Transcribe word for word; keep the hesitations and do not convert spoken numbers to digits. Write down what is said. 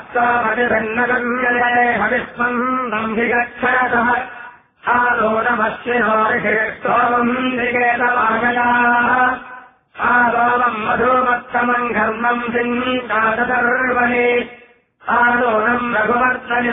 स्वामतिभिन्नगम्यते हविस्मन्दम् हि गच्छतः आलो नमश्विनोर्षिस्तोमम् निकेतवागयाः आलोमम् मधुमत्तमम् घर्मम् सिङ्गादर्वणे आलोनम् रघुवर्तनि